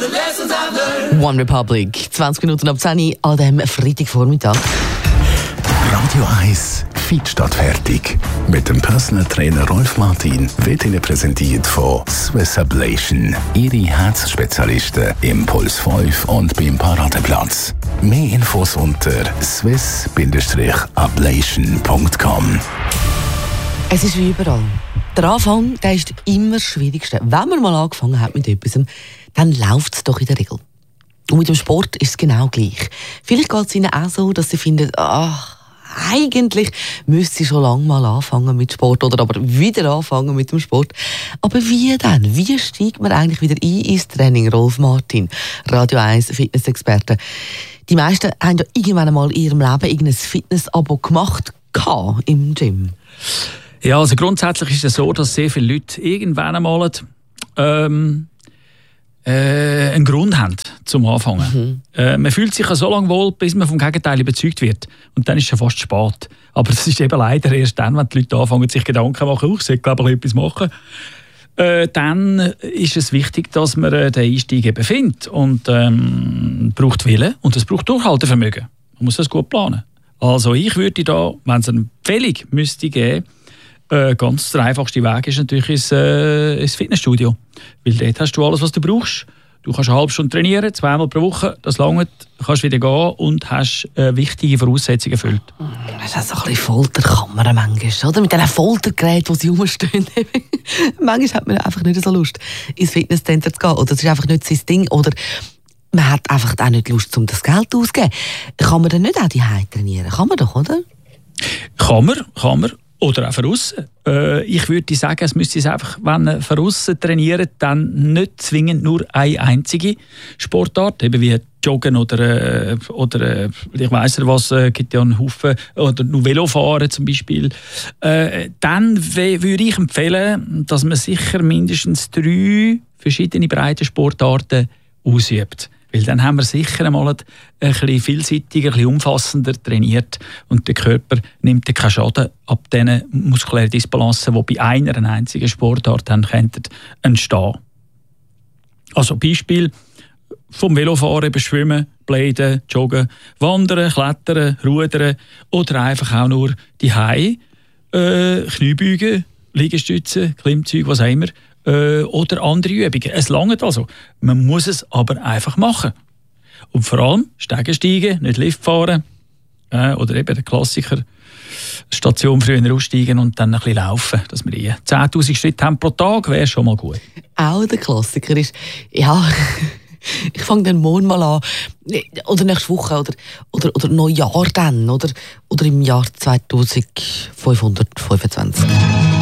One Republic, 20 Minuten ab 10 Uhr an diesem Freitagvormittag. Radio 1 Fit statt fertig. Mit dem Personal Trainer Rolf Martin wird Ihnen präsentiert von Swiss Ablation. Ihre Herzspezialisten im Puls 5 und beim Paradeplatz. Mehr Infos unter swiss-ablation.com. Es ist wie überall. Der Anfang, der ist immer das Schwierigste. Wenn man mal angefangen hat mit etwas, dann läuft es doch in der Regel. Und mit dem Sport ist es genau gleich. Vielleicht geht es Ihnen auch so, dass Sie finden, eigentlich müsste ich schon lange mal anfangen mit Sport oder aber wieder anfangen mit dem Sport. Aber wie denn? Wie steigt man eigentlich wieder ein ins Training? Rolf Martin, Radio 1 Fitness-Experte. Die meisten haben ja irgendwann einmal in ihrem Leben irgendein Fitness-Abo gemacht im Gym. Ja, also grundsätzlich ist es so, dass sehr viele Leute irgendwann einmal einen Grund haben zum Anfangen. Man fühlt sich ja so lange wohl, bis man vom Gegenteil überzeugt wird. Und dann ist es schon fast spät. Aber das ist eben leider erst dann, wenn die Leute anfangen, sich Gedanken zu machen, ich sollte glaube ich etwas machen. Dann ist es wichtig, dass man den Einstieg eben findet. Und braucht Willen und es braucht Durchhaltevermögen. Man muss das gut planen. Also ich würde da, wenn es eine Empfehlung müsste geben, ganz der einfachste Weg ist natürlich ins Fitnessstudio. Weil dort hast du alles, was du brauchst. Du kannst eine halbe Stunde trainieren, 2-mal pro Woche, das langt, kannst wieder gehen und hast wichtige Voraussetzungen erfüllt. Das ist so ein bisschen Folterkammer manchmal, oder? Mit diesen Foltergeräten, die sie rumstehen. Manchmal hat man einfach nicht so Lust, ins Fitnesscenter zu gehen. Oder es ist einfach nicht sein Ding. Oder man hat einfach auch nicht Lust, um das Geld auszugeben. Kann man dann nicht auch die Hause trainieren? Kann man doch, oder? Kann man. Oder auch von aussen. Ich würde sagen, es müsste einfach, wenn man von aussen trainiert, dann nicht zwingend nur eine einzige Sportart, eben wie Joggen oder ich weiss nicht was, gibt ja einen Haufen, oder nur Velofahren zum Beispiel. Dann würde ich empfehlen, dass man sicher mindestens 3 verschiedene breite Sportarten ausübt. Weil dann haben wir sicher einmal ein bisschen vielseitiger, ein bisschen umfassender trainiert und der Körper nimmt keinen Schaden ab diesen muskulären Disbalancen, die bei einer einzigen Sportart dann entstehen. Also Beispiel vom Velofahren über Schwimmen, Bläden, Joggen, Wandern, Klettern, Rudern oder einfach auch nur die Hause, Kniebeugen, Liegestützen, Klimmzüge, was auch immer. Oder andere Übungen. Es langt also. Man muss es aber einfach machen. Und vor allem Stege steigen, nicht Lift fahren. Oder eben der Klassiker, Station früher aussteigen und dann ein bisschen laufen. Dass wir 10'000 Schritte haben pro Tag, wäre schon mal gut. Auch der Klassiker ist, ja, ich fange dann morgen mal an. Oder nächste Woche oder Neujahr dann. Oder im Jahr 2525.